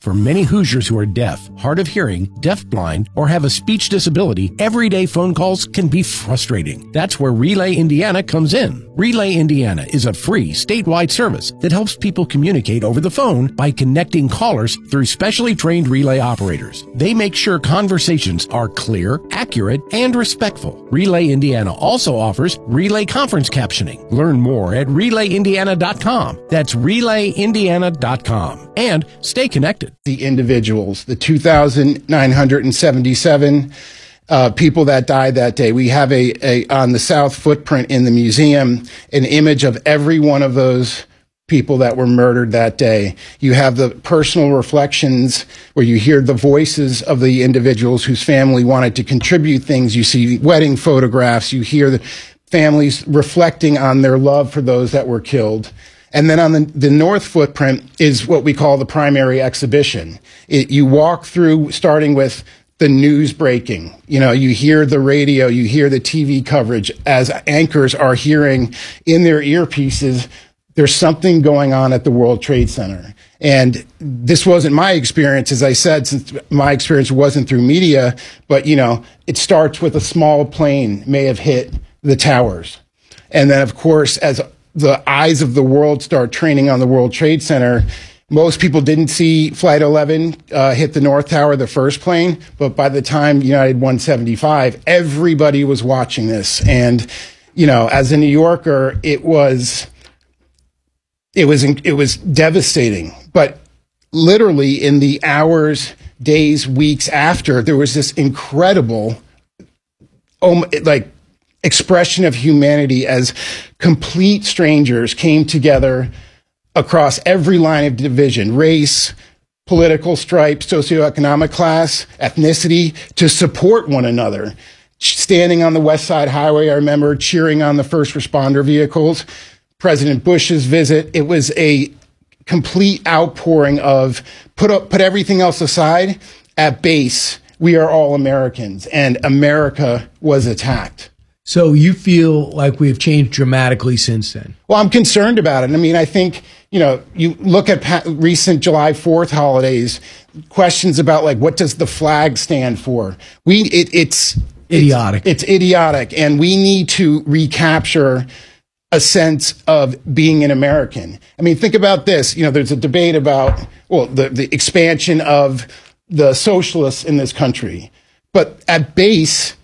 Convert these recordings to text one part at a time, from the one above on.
For many Hoosiers who are deaf, hard of hearing, deafblind, or have a speech disability, everyday phone calls can be frustrating. That's where Relay Indiana comes in. Relay Indiana is a free statewide service that helps people communicate over the phone by connecting callers through specially trained relay operators. They make sure conversations are clear, accurate, and respectful. Relay Indiana also offers relay conference captioning. Learn more at relayindiana.com. That's relayindiana.com. And stay connected. The individuals, the 2,977 people that died that day. We have on the south footprint in the museum, an image of every one of those people that were murdered that day. You have the personal reflections where you hear the voices of the individuals whose family wanted to contribute things. You see wedding photographs. You hear the families reflecting on their love for those that were killed. And then on the north footprint is what we call the primary exhibition. You walk through starting with the news breaking. You know, you hear the radio, you hear the TV coverage as anchors are hearing in their earpieces, there's something going on at the World Trade Center. And this wasn't my experience, as I said, since my experience wasn't through media, but, you know, it starts with a small plane may have hit the towers. And then, of course, as the eyes of the world start training on the World Trade Center, most people didn't see Flight 11 hit the North Tower, the first plane, but by the time United 175, everybody was watching this. And, you know, as a New Yorker, it was devastating. But literally in the hours, days, weeks after, there was this incredible, expression of humanity as complete strangers came together across every line of division, race, political stripe, socioeconomic class, ethnicity, to support one another. Standing on the West Side Highway, I remember cheering on the first responder vehicles. President Bush's visit, it was a complete outpouring of put everything else aside. At base, we are all Americans, and America was attacked. So you feel like we've changed dramatically since then? Well, I'm concerned about it. I mean, I think, you know, you look at recent July 4th holidays, questions about, like, what does the flag stand for? It's idiotic. It's idiotic, and we need to recapture a sense of being an American. I mean, think about this. You know, there's a debate about, well, the expansion of the socialists in this country. But at base,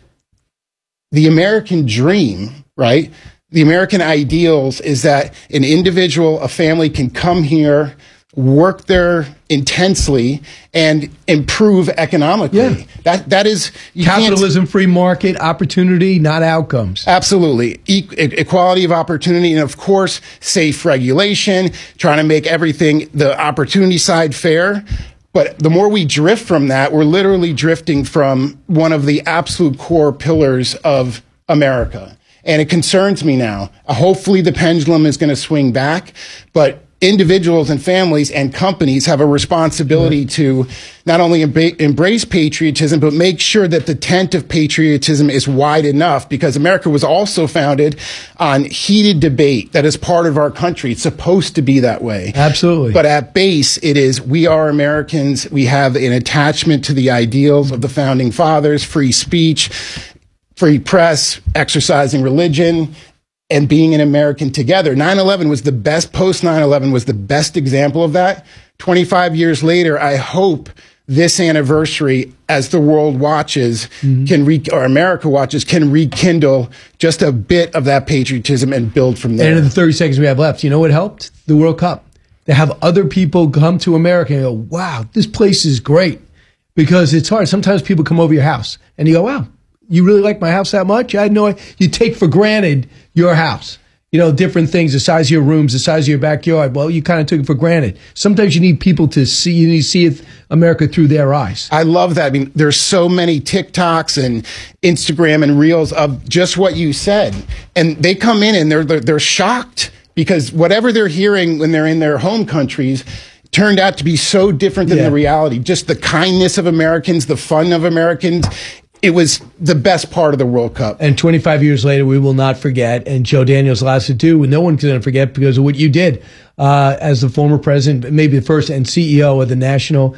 the American dream, right? The American ideals is that an individual, a family can come here, work there intensely, and improve economically. Yeah. That is capitalism, free market, opportunity, not outcomes. Absolutely. Equality of opportunity, and of course, safe regulation, trying to make everything, the opportunity side, fair. But the more we drift from that, we're literally drifting from one of the absolute core pillars of America. And it concerns me now. Hopefully the pendulum is going to swing back, but individuals and families and companies have a responsibility to not only embrace patriotism, but make sure that the tent of patriotism is wide enough, because America was also founded on heated debate that is part of our country. It's supposed to be that way. Absolutely. But at base, it is, we are Americans. We have an attachment to the ideals of the founding fathers, free speech, free press, exercising religion, and being an American together. 9/11 was the best, post 9/11 was the best example of that. 25 years later, I hope this anniversary, as the world watches, or America watches, can rekindle just a bit of that patriotism and build from there. And in the 30 seconds we have left, you know what helped? The World Cup. To have other people come to America and go, wow, this place is great. Because it's hard. Sometimes people come over your house and you go, wow, you really like my house that much? I had no idea. You take for granted your house. You know, different things, the size of your rooms, the size of your backyard. Well, you kind of took it for granted. Sometimes you need people to see, you need to see America through their eyes. I love that. I mean, there's so many TikToks and Instagram and Reels of just what you said. And they come in and they're shocked because whatever they're hearing when they're in their home countries turned out to be so different than the reality. Just the kindness of Americans, the fun of Americans. It was the best part of the World Cup. And 25 years later, we will not forget. And Joe Daniels lasted too. No one's going to forget because of what you did as the former president, maybe the first and CEO of the National